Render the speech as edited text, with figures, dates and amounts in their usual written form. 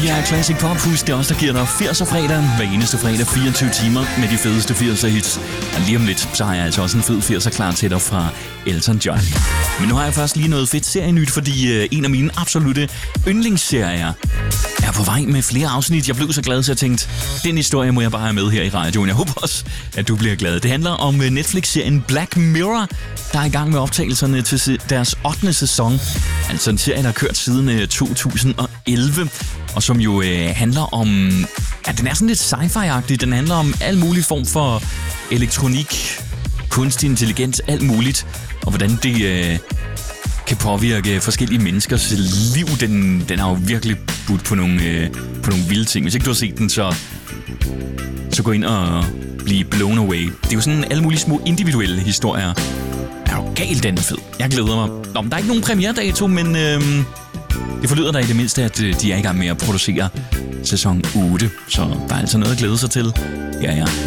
er Classic Pop. Husk, det er også der giver dig 80'er fredag. Hver eneste fredag 24 timer med de fedeste 80'er hits. Og lige om lidt, så har jeg altså også en fed 80'er klar til dig fra Elton John. Men nu har jeg først lige noget fedt serienyt, fordi en af mine absolutte yndlingsserier er på vej med flere afsnit. Jeg blev så glad, så jeg tænkte, den historie må jeg bare have med her i radioen. Jeg håber også, at du bliver glad. Det handler om Netflix-serien Black Mirror, der er i gang med optagelserne til deres 8. sæson. Altså en serie, der har kørt siden 2011, og som jo handler om... Ja, den er sådan lidt sci-fi-agtig. Den handler om al mulig form for elektronik, kunstig intelligens, alt muligt, og hvordan det kan påvirke forskellige menneskers liv. Den har jo virkelig budt på nogle vilde ting. Hvis ikke du har set den, så gå ind og blive blown away. Det er jo sådan alle mulige små individuelle historier. Er jo galt, den er fed. Jeg glæder mig. Nå, men der er ikke nogen premieredato, men det forlyder der i det mindste, at de er i gang med at producere sæson 8. Så der er altså noget at glæde sig til. Ja.